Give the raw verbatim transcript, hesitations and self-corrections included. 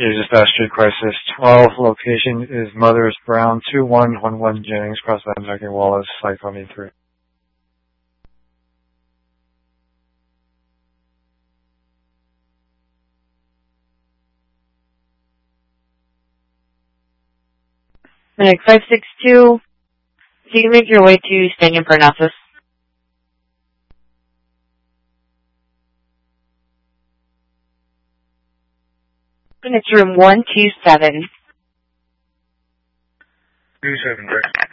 Aegis Vast Street Crisis twelve. Location is Mothers Brown two one one one Jennings, Cross Anzac and Wallace, Site twenty-three. Medic five six two, if you can make your way to Stadium Parnassus. And it's room one two seven. two seven, correct.